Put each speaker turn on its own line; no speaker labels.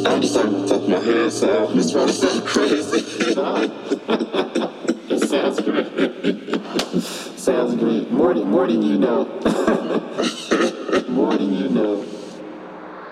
I'm just talking off my head, so I'm just trying to sound crazy.
Sounds great. Sounds great. More than you know. More than you know.